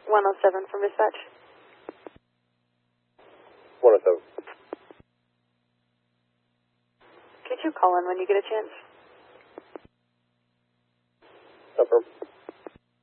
107 from dispatch. 107. Could you call in when you get a chance? Confirm.